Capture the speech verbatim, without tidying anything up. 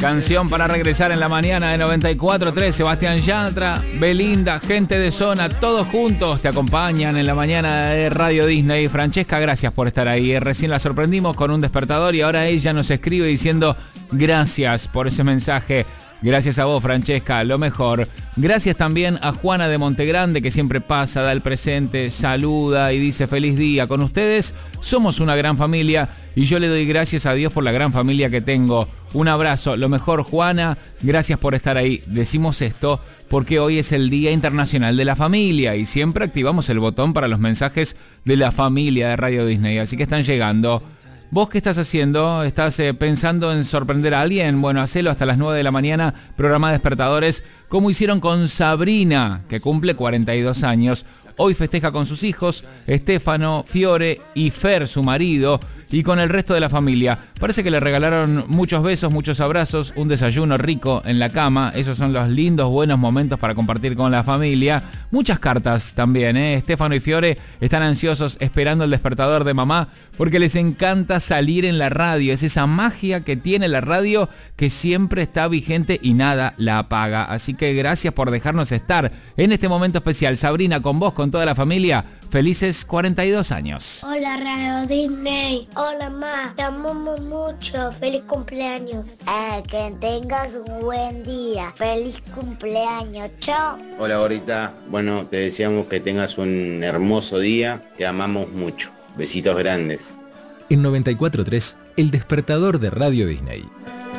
Canción para regresar en la mañana de noventa y cuatro punto tres. Sebastián Yatra, Belinda, gente de zona, todos juntos te acompañan en la mañana de Radio Disney. Francesca, gracias por estar ahí. Recién la sorprendimos con un despertador y ahora ella nos escribe diciendo gracias por ese mensaje. Gracias a vos, Francesca, lo mejor. Gracias también a Juana de Montegrande, que siempre pasa, da el presente, saluda y dice feliz día. Con ustedes somos una gran familia y yo le doy gracias a Dios por la gran familia que tengo. Un abrazo, lo mejor, Juana, gracias por estar ahí. Decimos esto porque hoy es el Día Internacional de la Familia y siempre activamos el botón para los mensajes de la familia de Radio Disney, así que están llegando. ¿Vos qué estás haciendo? ¿Estás eh, pensando en sorprender a alguien? Bueno, hacelo hasta las nueve de la mañana, programa Despertadores, como hicieron con Sabrina, que cumple cuarenta y dos años. Hoy festeja con sus hijos, Estefano, Fiore y Fer, su marido, y con el resto de la familia. Parece que le regalaron muchos besos, muchos abrazos, un desayuno rico en la cama. Esos son los lindos, buenos momentos para compartir con la familia. Muchas cartas también, ¿eh? Estefano y Fiore están ansiosos esperando el despertador de mamá porque les encanta salir en la radio. Es esa magia que tiene la radio que siempre está vigente y nada la apaga. Así que gracias por dejarnos estar en este momento especial. Sabrina, con vos, con toda la familia, felices cuarenta y dos años. Hola Radio Disney, hola Ma, te amamos mucho, feliz cumpleaños. Eh, que tengas un buen día, feliz cumpleaños, chao. Hola Gorita, bueno, te deseamos que tengas un hermoso día, te amamos mucho, besitos grandes. En noventa y cuatro punto tres, el despertador de Radio Disney.